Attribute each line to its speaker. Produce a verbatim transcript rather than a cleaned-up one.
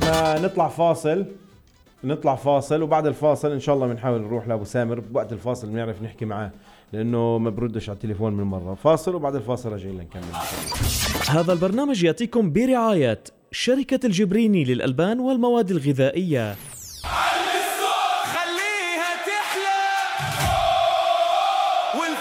Speaker 1: احنا نطلع فاصل نطلع فاصل وبعد الفاصل ان شاء الله بنحاول نروح لابو سامر. بوقت الفاصل بنعرف نحكي معاه لانه ما بردش على التليفون من مره. فاصل وبعد الفاصل راجعين لنكمل.
Speaker 2: هذا البرنامج ياتيكم برعاية شركة الجبريني للألبان والمواد الغذائية.